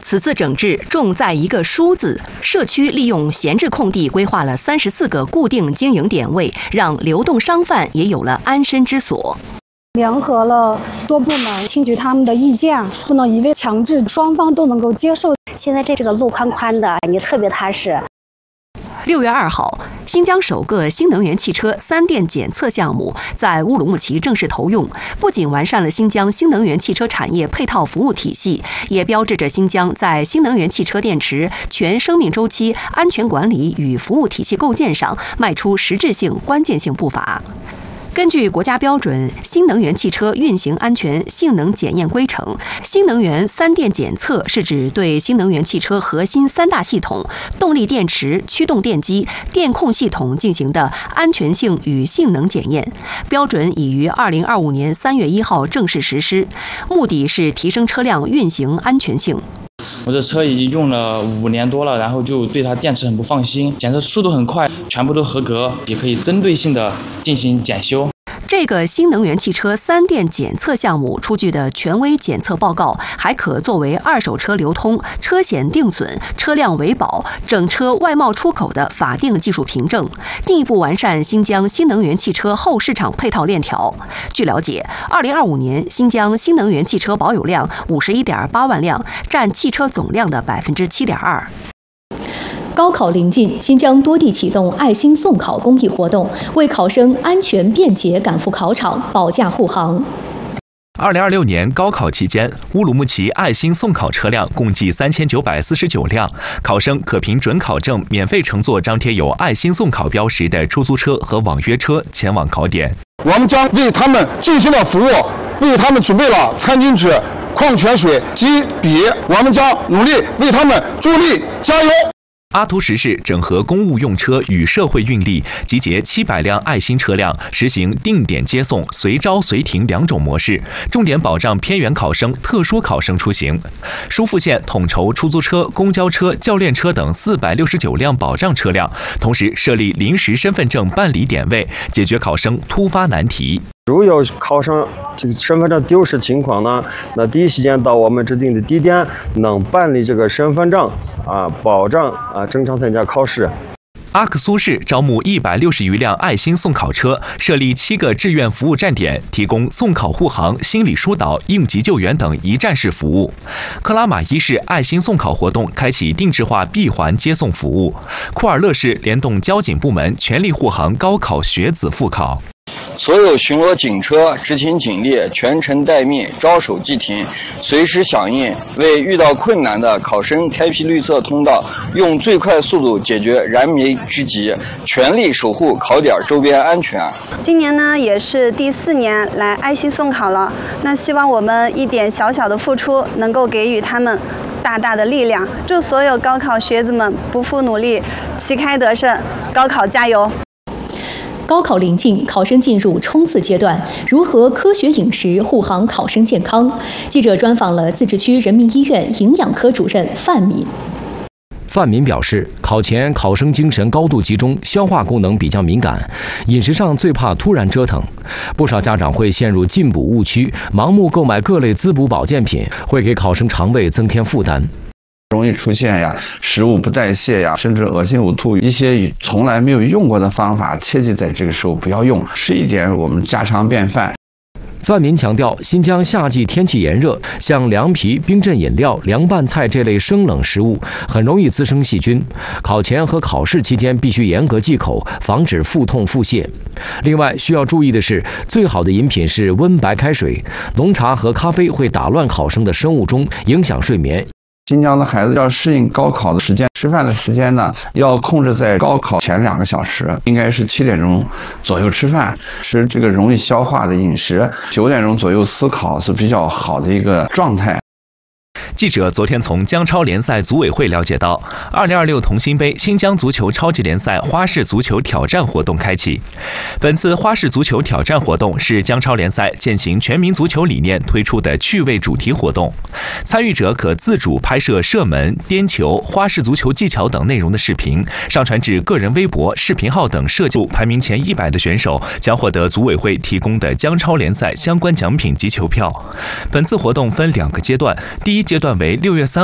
此次整治重在一个“疏”字，社区利用闲置空地规划了34个固定经营点位，让流动商贩也有了安身之所。 联合了多部门，听取他们的意见，不能一味强制，双方都能够接受。 现在这个路宽宽的，感觉特别踏实。 6月2号，新疆首个新能源汽车3电检测项目在乌鲁木齐正式投用，不仅完善了新疆新能源汽车产业配套服务体系，也标志着新疆在新能源汽车电池全生命周期安全管理与服务体系构建上迈出实质性关键性步伐。根据国家标准《新能源汽车运行安全性能检验规程》，新能源3电检测是指对新能源汽车核心3大系统——动力电池、驱动电机、电控系统进行的安全性与性能检验。标准已于2025年3月1号正式实施，目的是提升车辆运行安全性。 我这车已经用了5年多了，然后就对它电池很不放心，检测速度很快，全部都合格，也可以针对性的进行检修。 这个新能源汽车3电检测项目出具的权威检测报告，还可作为二手车流通、车险定损、车辆维保、整车外贸出口的法定技术凭证，进一步完善新疆新能源汽车后市场配套链条。据了解，2025年新疆新能源汽车保有量51.8万辆，占汽车总量的7.2%。 高考临近，新疆多地启动爱心送考公益活动，为考生安全便捷赶赴考场保驾护航。 2026年高考期间，乌鲁木齐爱心送考车辆共计3949辆，考生可凭准考证免费乘坐张贴有爱心送考标识的出租车和网约车前往考点。 我们将为他们尽心的服务，为他们准备了餐巾纸、矿泉水及笔，我们将努力为他们助力加油。 阿图什市整合公务用车与社会运力，集结700辆爱心车辆，实行定点接送、随招随停2种模式，重点保障偏远考生、特殊考生出行。疏附县统筹出租车、公交车、教练车等469辆保障车辆，同时设立临时身份证办理点位，解决考生突发难题。 如有考生这个身份证丢失情况呢，那第一时间到我们指定的地点，能办理这个身份证保障正常参加考试。 阿克苏市招募160余辆爱心送考车，设立7个志愿服务站点，提供送考护航、心理疏导、应急救援等一站式服务。克拉玛依市爱心送考活动开启定制化闭环接送服务。库尔勒市联动交警部门，全力护航高考学子复考。 所有巡逻警车、执勤警力全程待命，招手即停，随时响应，为遇到困难的考生开辟绿色通道，用最快速度解决燃眉之急，全力守护考点周边安全。 今年呢，也是第4年来爱心送考了，那希望我们一点小小的付出，能够给予他们大大的力量。祝所有高考学子们不负努力，旗开得胜，高考加油！ 高考临近，考生进入冲刺阶段，如何科学饮食护航考生健康？记者专访了自治区人民医院营养科主任范敏。 范敏表示，考前考生精神高度集中，消化功能比较敏感，饮食上最怕突然折腾。不少家长会陷入进补误区，盲目购买各类滋补保健品，会给考生肠胃增添负担。 容易出现食物不代谢甚至恶心呕吐，一些从来没有用过的方法，切记在这个时候不要用，吃一点我们家常便饭。 范敏强调，新疆夏季天气炎热，像凉皮、冰镇饮料、凉拌菜这类生冷食物很容易滋生细菌。考前和考试期间必须严格忌口，防止腹痛腹泻。另外需要注意的是，最好的饮品是温白开水，浓茶和咖啡会打乱考生的生物钟，影响睡眠。 新疆的孩子要适应高考的时间，吃饭的时间呢，要控制在高考前2个小时，应该是7点钟左右吃饭，是这个容易消化的饮食，9点钟左右思考是比较好的一个状态。 记者昨天从江超联赛组委会了解到，2026同心杯新疆足球超级联赛花式足球挑战活动开启。本次花式足球挑战活动是江超联赛践行全民足球理念推出的趣味主题活动，参与者可自主拍摄射门、颠球、花式足球技巧等内容的视频，上传至个人微博、视频号等社交。排名前100的选手将获得组委会提供的江超联赛相关奖品及球票。本次活动分2个阶段，第一阶段为6月3